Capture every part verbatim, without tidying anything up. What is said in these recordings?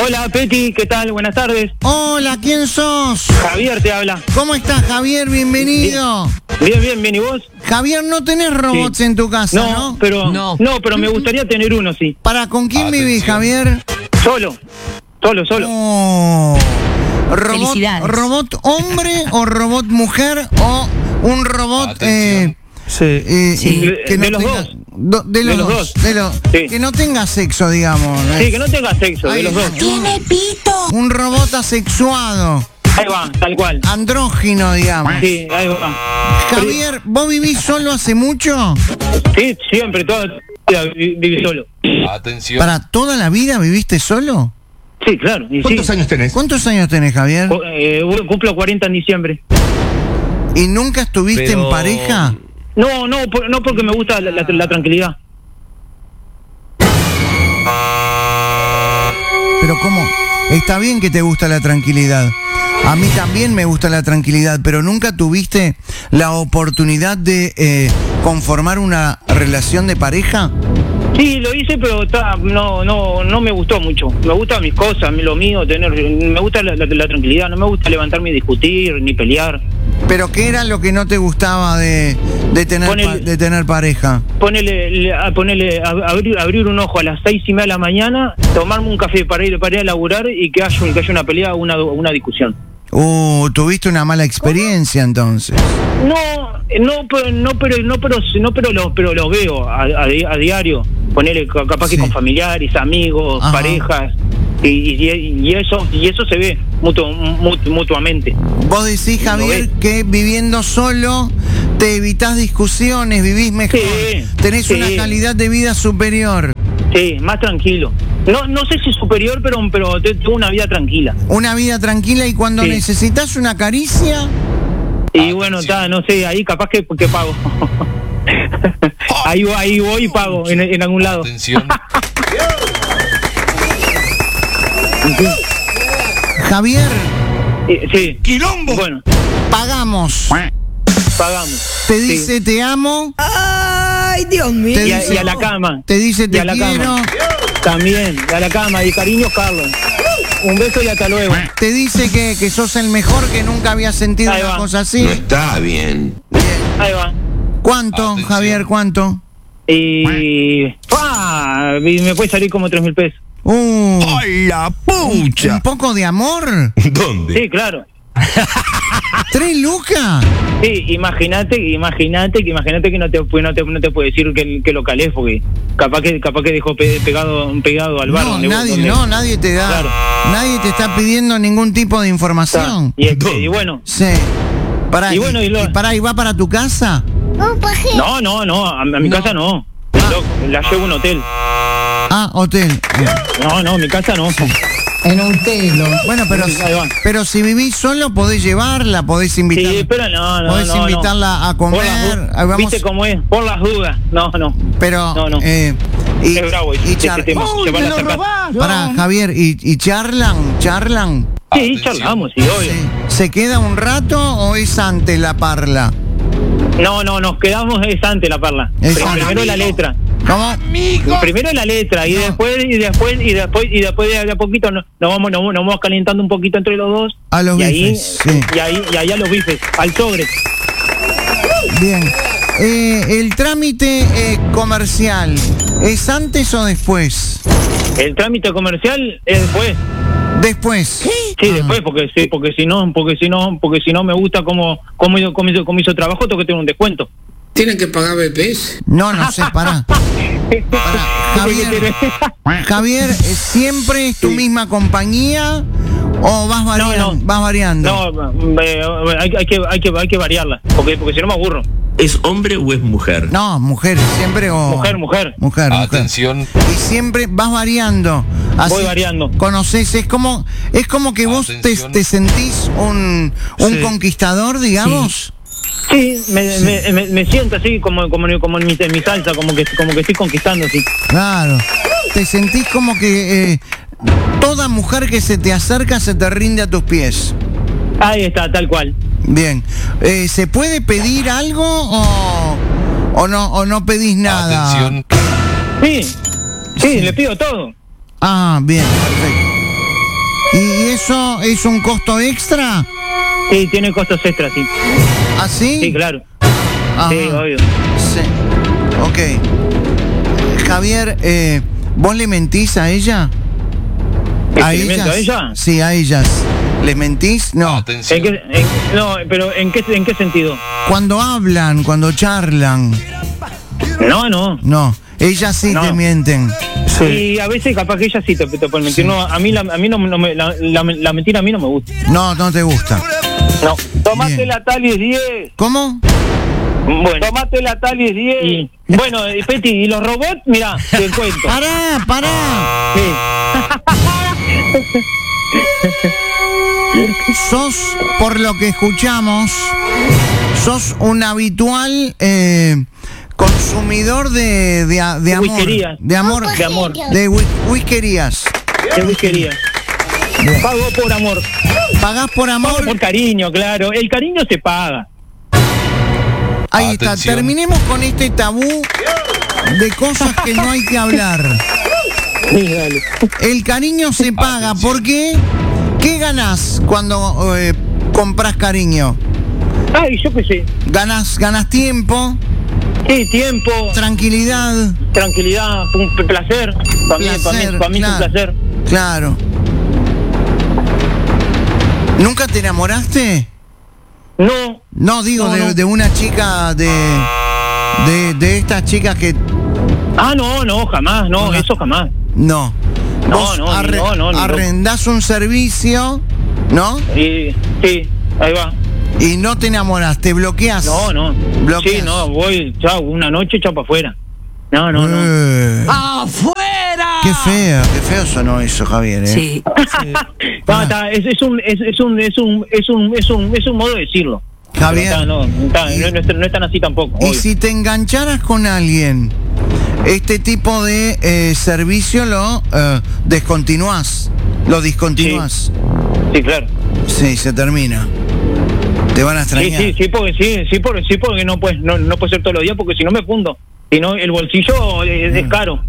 Hola, Peti, ¿qué tal? Buenas tardes. Hola, ¿quién sos? Javier te habla. ¿Cómo estás, Javier? Bienvenido. Bien, bien, bien, ¿y vos? Javier, no tenés robots Sí. en tu casa, ¿no? No, pero No. no. pero me gustaría tener uno, sí. ¿Para con quién Atención. vivís, Javier? Solo, solo, solo. Oh. ¿Robot, Felicidades. robot hombre o robot mujer o un robot Atención. eh, Sí. eh, Sí. eh, que De no los tenga- dos. do- de los De los dos. dos. de los- Sí. Que no tenga sexo, digamos. Sí, eh. que no tenga sexo, Ahí de los está. dos. ¿Tiene pito? Un robot asexuado, Ahí va, tal cual. andrógino, digamos. Sí, ahí va. Javier, ¿vos vivís solo hace mucho? Sí, siempre, toda la vida vi- viví solo. Atención. ¿Para toda la vida viviste solo? Sí, claro. Y ¿Cuántos sí. años tenés? ¿Cuántos años tenés, Javier? Co- eh, cumplo cuarenta en diciembre. ¿Y nunca estuviste Pero- en pareja? No, no, por- no porque me gusta la, la- la tranquilidad. Pero ¿cómo? Está bien que te gusta la tranquilidad. A mí también me gusta la tranquilidad, pero nunca tuviste la oportunidad de eh, conformar una relación de pareja. Sí, lo hice, pero ta, no, no, no me gustó mucho. Me gustan mis cosas, lo mío, tener, me gusta la, la- la tranquilidad. No me gusta levantarme y discutir ni pelear. Pero ¿qué era lo que no te gustaba de, de, tener, Ponele- pa- de tener pareja? Ponele, le- a- ponele a- abrir, abrir un ojo a las seis y media de la mañana, tomarme un café para ir para ir a laburar y que haya, un- que haya una pelea o una, una discusión. Uh, tuviste una mala experiencia entonces. No, no, pero no, pero no, pero no, pero lo, pero lo veo a, a di- a diario. Ponele ca- capaz Sí. que con familiares, amigos, Ajá. parejas y, y, y eso y eso se ve mutuo, mutu- mutuamente. Vos decís, Javier, ves? que viviendo solo te evitás discusiones, vivís mejor, Sí, tenés sí. una calidad de vida superior, Sí, más tranquilo. No, no sé si superior, pero, pero te- tengo una vida tranquila. una vida tranquila y cuando Sí. necesitas una caricia, Y bueno, ta, no sé, ahí capaz que, que pago. ahí, ahí voy y pago en, en algún lado. Atención. Javier, Eh, sí, ¡Quilombo! bueno, pagamos. pagamos. Te Sí. dice te amo, Ay, Dios mío. te Y a, dice, y a la cama. te dice Y te a la quiero, cama. También, y a la cama. Y cariño, Carlos. Un beso y hasta luego. te dice que, que sos el mejor, que nunca había sentido Ahí una va. cosa así. Está bien. Ahí va. ¿Cuánto, Atención. Javier, cuánto? Y... ¡Ah! Y me puede salir como tres mil pesos. Uh, ¡Ay, la un pucha! poco de amor. ¿Dónde? Sí, claro. ¿Tres lucas? Sí, imagínate, imagínate, que imagínate que no te, no te, no te puede decir que, que lo calés, porque capaz que capaz que dejó pe- pegado pegado al bar. No, donde- nadie, donde- no, nadie te da, Claro. nadie te está pidiendo ningún tipo de Está. información. Y, este, y bueno, Sí. Pará, Y bueno, y lo- y pará, ¿y va para tu casa? no, no, no, a, a mi No. casa no. Loco, la llevo a un hotel. Ah, hotel. No, no, mi casa no. En un telo. Bueno, pero, Ahí va. pero si vivís solo, podés llevarla, podés invitar. Sí, pero no, no, podés no, no. invitarla a Por las comer. du- Ahí vamos- ¿Viste cómo es? Por las dudas. No, no. Pero, No, no. eh, y, Es bravo y ese, ese char- tema. Se van a sacar. Pará, Javier, y, y charlan, charlan. Sí, Atención. charlamos, sí, obvio. Sí. ¿Se queda un rato o es antes la parla? No, no, nos quedamos es antes la parla. Es Pero antes. primero la letra. ¿Cómo? Primero la letra y No. después y después y después y después de a poquito nos, nos vamos nos, nos vamos calentando un poquito entre los dos. A los y ahí, bifes, sí. y ahí y ahí a los bifes, al sobre. Bien. Eh, el trámite eh, comercial, ¿es antes o después? El trámite comercial es después. Después. Sí, Ah. después porque sí, porque si no, porque si no, porque si no me gusta cómo cómo hizo, cómo hizo, cómo hizo trabajo, tengo que tener un descuento. ¿Tienen que pagar B P S? No, no sé, pará. Pará, Javier, Javier, ¿eh, ¿siempre es tu Sí. misma compañía o vas variando? no. Vas variando. No, eh, hay, hay que hay que hay que variarla, porque porque si no me aburro. ¿Es hombre o es mujer? No, mujer, siempre o... Mujer, mujer. Mujer, mujer. Atención. Y siempre vas variando. Así Voy variando. Conoces, es como, es como que vos te, Atención. te sentís un, un Sí. conquistador, digamos. Sí, me, me, me, me siento así como como como en mi, en mi salsa, como que como que estoy conquistando, sí. Claro. Te sentís como que eh, toda mujer que se te acerca se te rinde a tus pies. Ahí está, tal cual. Bien. Eh, ¿Se puede pedir algo o, o no o no pedís nada? Atención. Sí, sí, le pido todo. Ah, bien, perfecto. ¿Y eso es un costo extra? Sí, tiene costos extras, sí. ¿Ah, sí? Sí, claro. Ajá. Sí, obvio. Sí. Ok. Javier, eh, ¿vos le mentís a ella? ¿Que le miento a ella? Sí, a ellas. ¿Les mentís? No. ¿En qué, en- no, pero ¿en qué, ¿en qué sentido? Cuando hablan, cuando charlan. No, no. No. Ellas sí No. te mienten. Y a veces capaz que ella sí te, te puede mentir. Sí. No, a mí, la, a mí no, no me, la, la, la mentira a mí no me gusta. No, no te gusta. No. Tomate Bien. la Talis diez. ¿Cómo? Bueno. Tomate la Talis diez. Y, bueno, eh, Peti, ¿y los robots? Mira, te cuento. ¡Pará, pará! Sí. Sos, por lo que escuchamos, sos un habitual eh, consumidor de, de, a- de amor. Whiskería. De amor. De amor. De whi- whiskerías. Qué whiskería. Pago por amor. Pagás por Pago amor. por cariño, claro. El cariño se paga. Ahí está. Atención. Terminemos con este tabú de cosas que no hay que hablar. Sí, dale. El cariño se paga. ¿Por qué? ¿Qué ganás cuando eh, compras cariño? Ay, yo qué sé. Ganás, ganás tiempo, Sí, tiempo, tranquilidad. tranquilidad, un p- placer. Para mí, para mí, para mí es un claro, placer. Claro. ¿Nunca te enamoraste? No, No, digo, No, de, no. de una chica, de, de, de estas chicas que... ah, no, no, jamás, no, Hola. eso jamás. No. No, Vos no, ni no, no, ni arrendás un servicio, ¿no? Y, sí, ahí va. Y no te enamorás, te bloqueás. No, no. Bloqueas. Sí, no, voy, chao, una noche, chao para afuera. No, no, no. Eh, ¡Afuera! Qué feo, qué feo sonó eso, Javier, ¿eh? Sí. No, está, es, es un, es, es un, es un, es un, es un, es un modo de decirlo. Javier. Pero está, no, está, Y- no, no, es- no es tan así tampoco. Y obvio. si te engancharas con alguien, este tipo de eh, servicio lo eh, descontinuás, lo discontinuás. Sí, claro. Sí. se termina. Te van a Sí, extrañar. sí, sí, porque sí, sí, porque sí, porque no puede, no, no puede ser todos los días, porque si no me fundo. Si no, el bolsillo es, es caro.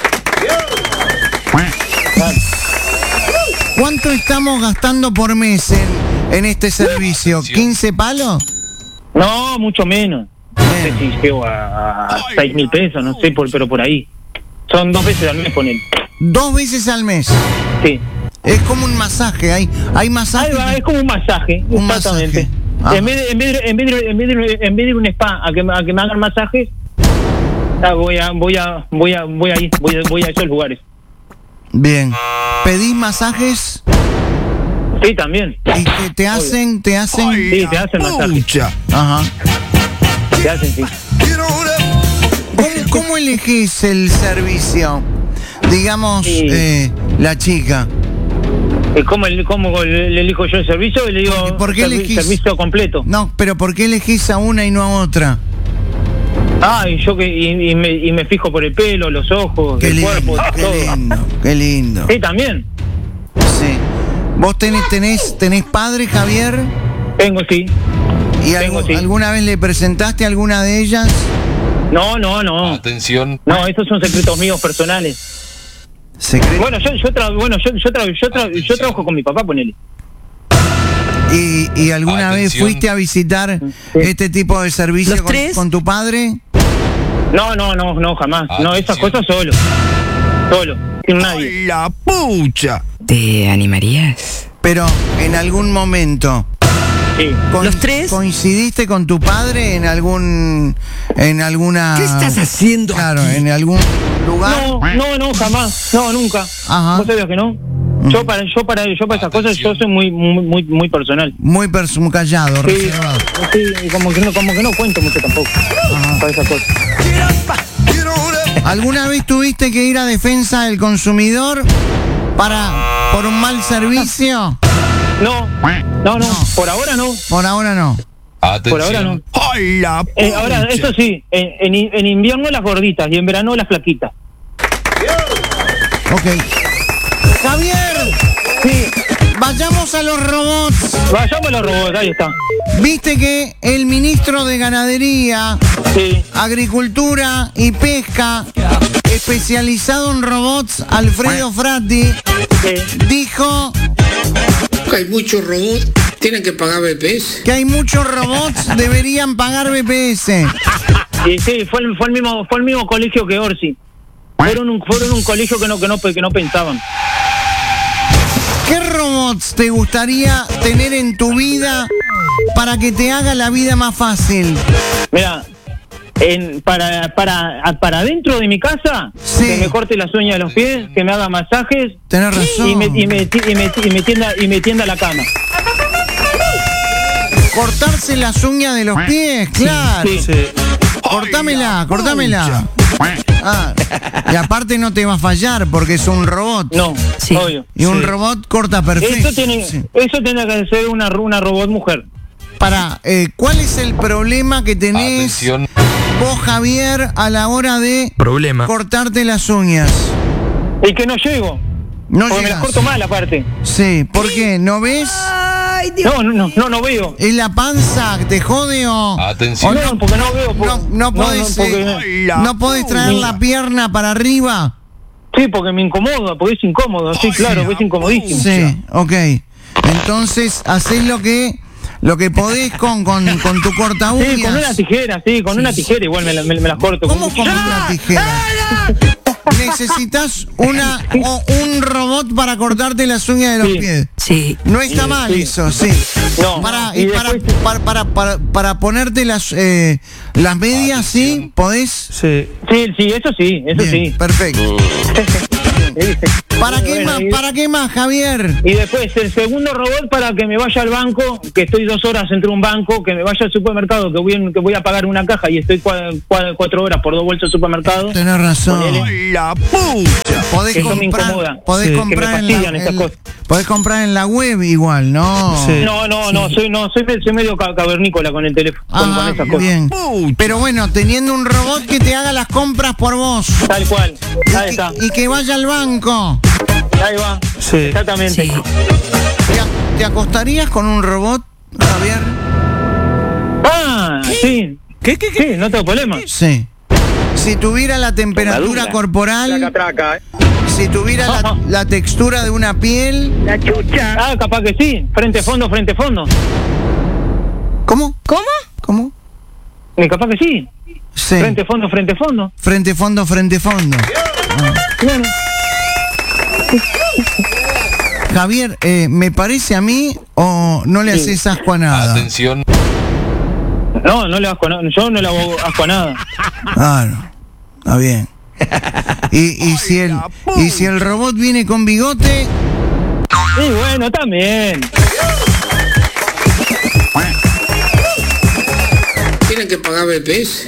Claro. ¿Cuánto estamos gastando por mes en, en este servicio? ¿quince palos? No, mucho menos. No sé si llego a, a seis mil pesos, no sé, por, pero por ahí. Son dos veces al mes con él. Dos veces al mes. Sí. Es como un masaje. Hay, hay Ahí masajes. va, es como un masaje, Un exactamente. masaje. Ah. En vez de, en vez de, en vez de, en vez de, en vez de ir a un spa a que, me- a que me hagan masajes, ah, voy a, voy a, voy a, voy a ir, voy a, voy a esos lugares. Bien. ¿Pedís masajes? Sí, también. ¿Y te, te hacen, te hacen? Sí, te hacen masajes. Ajá. Te hacen, sí. ¿Cómo, cómo elegís el servicio? Digamos, Sí. eh, la chica. Eh, ¿Cómo, el- cómo le, le elijo yo el servicio? Le digo ¿Por qué servi- elegís? servicio completo. No, pero ¿por qué elegís a una y no a otra? Ah, y yo que y, y me, y me fijo por el pelo, los ojos, Qué el lindo, cuerpo, qué todo. lindo, qué lindo. Sí, también. Sí. ¿Vos tenés, tenés, tenés padre, Javier? Tengo, sí. ¿Y Tengo, algu- sí. alguna vez le presentaste a alguna de ellas? No, no, no. Atención. No, esos son secretos míos personales. Secreto. Bueno, yo, yo, tra- bueno, yo, yo, tra- yo, tra- yo trabajo con mi papá, ponele. ¿Y, y alguna vez Atención. fuiste a visitar este tipo de servicio ¿Los con, tres? con tu padre? No, no, no, no, jamás. No, esas Atención. cosas solo. Solo, sin nadie. ¡La pucha! ¿Te animarías? Pero en algún momento. Sí. Con- ¿Los tres? ¿Coincidiste con tu padre en algún. en alguna. ¿Qué estás haciendo Claro, aquí? en algún lugar? No, no, no, jamás. No, nunca. Ajá. ¿Vos sabías que no? Yo para, yo para, yo para esas cosas yo soy muy, muy, muy, muy personal. Muy, pers- muy callado, Sí, reservado. sí, y como que no, como que no cuento mucho tampoco. Para esas cosas. ¿Alguna vez tuviste que ir a defensa del consumidor para por un mal servicio? No, no, no, por ahora no. Por ahora no. Por ahora no. ¡Ay, la Eh, ahora, eso sí, en, en, en invierno las gorditas y en verano las flaquitas. Ok. Javier, Sí, vayamos a los robots. vayamos a los robots, ahí está. Viste que el ministro de Ganadería, Sí, Agricultura y Pesca, especializado en robots, Alfredo Fratti, sí. dijo Hay muchos robots, tienen que pagar B P S. Que hay muchos robots, deberían pagar B P S. Y sí, fue el, fue el mismo fue el mismo colegio que Orsi. Fueron un, fueron un colegio que no, que no, que no pensaban. ¿Qué robots te gustaría tener en tu vida para que te haga la vida más fácil? Mira, en, para para para dentro de mi casa, Sí. que me corte las uñas de los pies, que me haga masajes Tenés razón. y me, y me, y me, y me tienda y me tienda la cama. Cortarse las uñas de los pies, claro. Sí. Cortámela, cortámela. Ah, y aparte no te va a fallar porque es un robot. No, Sí. obvio. Y un robot corta perfecto. Eso tiene Sí. eso tiene que ser una una robot mujer. Para, eh, ¿cuál es el problema que tenés vos, Javier, a la hora de Problema. cortarte las uñas? Y que no llego. No Porque me las llegas. corto mal aparte. Sí, ¿por qué? ¿No ves? No, no, no, no, no veo. ¿Es la panza que te jode o...? Atención. o No, porque no veo. porque- no, no podés, porque- eh, no podés traer la pierna para arriba. Sí, porque me incomoda, porque es incómodo. Sí, claro, porque es incomodísimo. Sí, ok. Entonces, hacés lo que lo que podés con, con, con tu corta uñas. Sí, con una tijera, sí, con una tijera igual me, la- me- me las corto. ¿Cómo Con- con una tijera? Necesitas una o un robot para cortarte las uñas de los Sí. pies. Sí. No está Sí, mal sí. eso, sí. No, Para, y y para, después- para, para, para, para ponerte las, eh, las medias, ¿sí? ¿Podés? Sí. Sí, sí, eso sí, eso Bien, sí. perfecto. ¿Para qué Bueno, más? y- ¿Para qué más, Javier? Y después el segundo robot para que me vaya al banco, que estoy dos horas entre un banco, que me vaya al supermercado, que voy, en- que voy a pagar una caja y estoy cua- cua- cuatro horas por dos vueltas al supermercado. Tenés razón. Ponele. La pucha. Podés Eso me comprar, incomoda. podés Sí. comprar Que me en la, fastidian esas en- cosas. podés comprar en la web igual, ¿no? Sí. No, no, no, soy no soy, soy medio ca- cavernícola con el teléfono, con, con Ah, esas cosas. bien. Pucha. Pero bueno, teniendo un robot que te haga las compras por vos. Tal cual, ahí Y está, que, y que vaya al banco. ahí va, Sí. exactamente. Sí. ¿Te, a- te acostarías con un robot, Javier? Ah, sí, ¿Qué, qué, qué? sí, no tengo problema. Sí. Si tuviera la temperatura dura. corporal, traca, si tuviera la, la textura de una piel. Ah, capaz que sí, frente a fondo, frente a fondo. ¿Cómo? ¿Cómo? ¿Cómo? Y capaz que sí, Sí. frente a fondo, frente a fondo. Frente, fondo, frente, fondo. Bueno, Javier, eh, ¿me parece a mí o no le Sí. haces asco a nada? Atención. no, no le asco a nada, yo no le hago asco a nada. Claro, está bien. Y, y, si el, y si el robot viene con bigote, Y bueno, también. Tienen que pagar B P S.